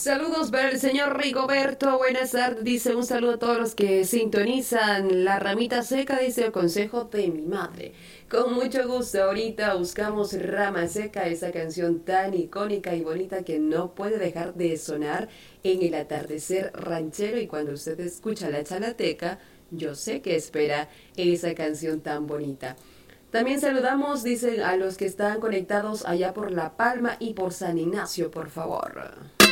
Saludos para el señor Rigoberto, buenas tardes, dice un saludo a todos los que sintonizan La Ramita Seca, dice el consejo de mi madre. Con mucho gusto, ahorita buscamos Rama Seca, esa canción tan icónica y bonita que no puede dejar de sonar en el atardecer ranchero, y cuando usted escucha la chalateca, yo sé que espera esa canción tan bonita. También saludamos, dicen, a los que están conectados allá por La Palma y por San Ignacio, por favor.